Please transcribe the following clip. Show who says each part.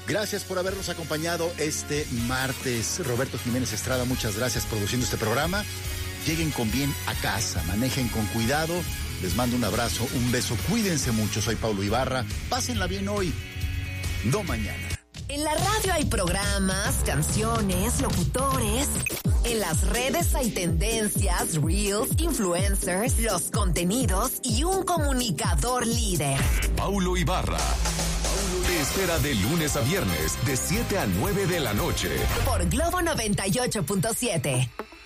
Speaker 1: Gracias por habernos acompañado este martes. Roberto Jiménez Estrada, muchas gracias produciendo este programa. Lleguen con bien a casa, manejen con cuidado. Les mando un abrazo, un beso, cuídense mucho. Soy Paulo Ibarra. Pásenla bien hoy, no mañana.
Speaker 2: En la radio hay programas, canciones, locutores. En las redes hay tendencias, reels, influencers, los contenidos y un comunicador líder.
Speaker 3: Paulo Ibarra. Te espera de lunes a viernes, de 7 a 9 de la noche.
Speaker 2: Por Globo 98.7.